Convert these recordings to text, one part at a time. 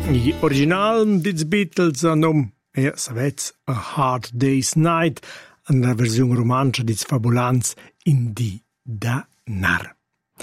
I original dits Beatles hanno, savets, A Hard Day's Night, en la versione romancia dits fabulans in di da nar.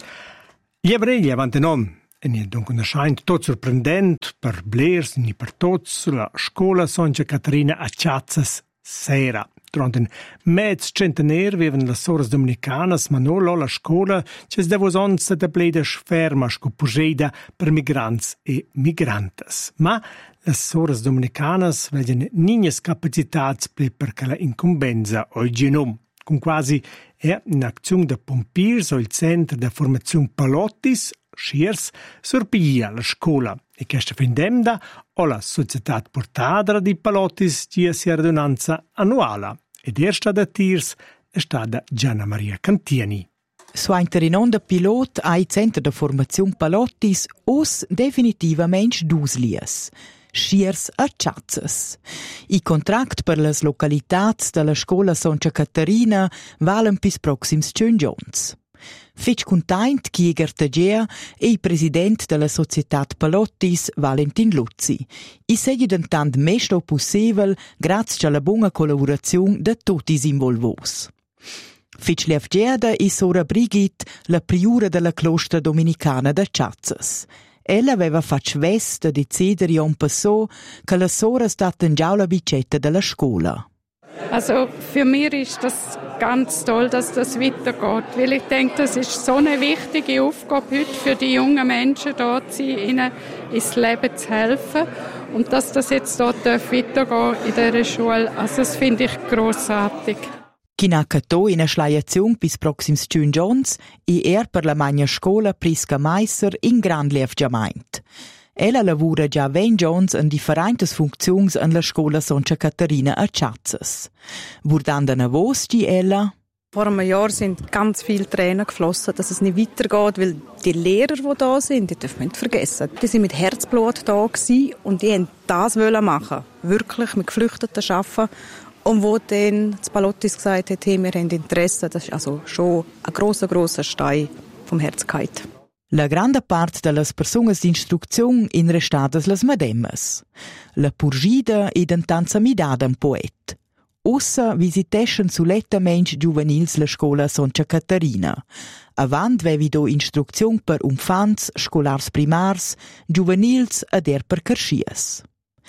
Gli ebrei avanti non, e nie dunque ne scheint tot sorprendent per blers ni per tots la scola Sonja Caterina a Ciazzas sera. Durante un mezz centenaire viven le soras dominicanas, ma non la scola, c'è devos onza da pleda sferma scopugeda per migrants e migrantes. Ma le soras dominicanas vedono ninias capacitats per che la incombenza oggi non. Con quasi un'azione da pompiers o il centro da formazione Palottis, Schiers, sorpiglia la scola. E questa findemda o la società portadra di Palottis di sia radunanza annuale. Ed ersta da tirs è stata Gianna Maria Cantiani. Suainter in onda pilot ai centro da formazione Palottis os definitivamente dus lies. Schiers a Ciazzas. I contract per las localitats della scola Sonja Caterina valen pis proxims giorns. Fetg containt Kieger Tagea e il president della società Palottis, Valentin Luzzi. I segui dentant mesto possibel grazie alla buona collaborazione de tutti i involvos. Fetg levgeda e sora Brigitte, la priura della clostra dominicana da Ciazzas. Ella aveva fatto vest di decidere un passo che la sora statten già la bicetta della scuola. Also für mich ist das ganz toll, dass das weitergeht, weil ich denke, das ist so eine wichtige Aufgabe heute für die jungen Menschen, dort zu sein, ihnen ins Leben zu helfen. Und dass das jetzt dort weitergehen in dieser Schule, also das finde ich grossartig. Chinacato in a schleiazione bis proxims giorns e per la magna scola Prisca Meisser in Grand Lievgiamaint. Ella lavora già 20 giorns in differentes funzions in la scola Sonja Caterina a Ciazzas. Wurdanda na vos di ella? Vor einem Jahr sind ganz viele Tränen geflossen, dass es nicht weitergeht, weil die Lehrer, die da sind, die dürfen wir nicht vergessen. Die sind mit Herzblut da gewesen und die wollten das machen. Wirklich mit Geflüchteten arbeiten. Und wo dann das Palottis gesagt hat, hey, wir haben Interesse, das ist also schon ein grosser Stein vom Herz gefallen. La grande part de las personas d'instruczione in restadas las medemmas. La purgida ed intanza midada un poet. Ossa visiteschen sulettamensch giuvenils la scola Sonja Caterina. Avant vevi do instruczione per infants, scolars primars, giuvenils ed per carschias.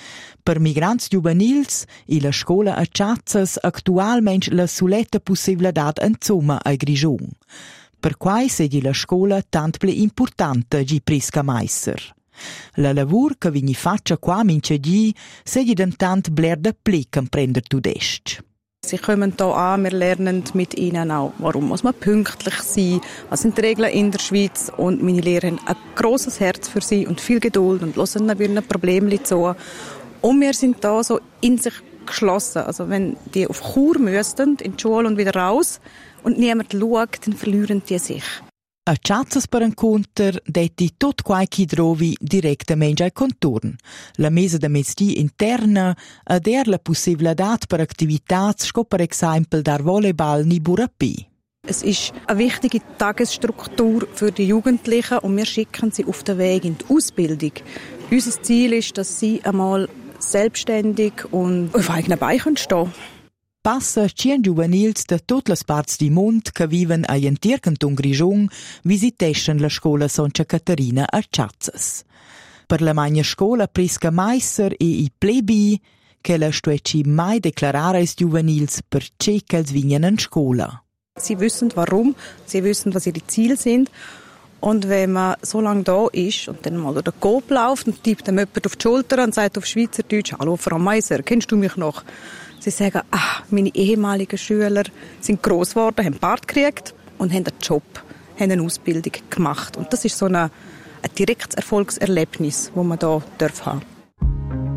Per migrants giuvenils e la scola a Ciazzas actualmente la suletta possibilità in Zoma a Grigion. Per quai sedi la scola tant ple importante gi Prisca Meisser. La lavur che vigni faccia qua minchedi sedi dentant bler da ple comprender tudest. Sie kommen hier an, wir lernen mit ihnen auch, warum muss man pünktlich sein, was sind die Regeln in der Schweiz, und meine Lehrer haben ein grosses Herz für sie und viel Geduld und hören ihnen Probleme zu. Und wir sind da so in sich geschlossen. Also wenn die auf Chur müssten, in die Schule und wieder raus, und niemand schaut, dann verlieren die sich. A Ciazzas per incontr detti tot quai drovi direttamente ai contorn. La mesa de mesti interna ed la possibilità per attivitats sco per esempio dar Volleyball ni Burapi. Es ist eine wichtige Tagesstruktur für die Jugendlichen und wir schicken sie auf den Weg in die Ausbildung. Unser Ziel ist, dass sie einmal selbstständig und auf eigenen Beinen stehen können. Passa 100 juvenils de tutte le parts di mond che viven a entier canton Grigion visiteschen la scola Sonja Caterina a Ciazzas. Per la magna scola Prisca Meisser e i plebi che la stueci mai declarare is juvenils per che che vignen in scola. Sie wissen warum, sie wissen, was ihre Ziele sind. Und wenn man so lange da ist und dann mal durch den Coop läuft und tippt dem jemand auf die Schulter und sagt auf Schweizerdeutsch, «Hallo, Frau Meisser, kennst du mich noch?» Sie sagen, meine ehemaligen Schüler sind gross geworden, haben Bart gekriegt und haben einen Job, haben eine Ausbildung gemacht. Und das ist so ein direktes Erfolgserlebnis, das man hier haben darf.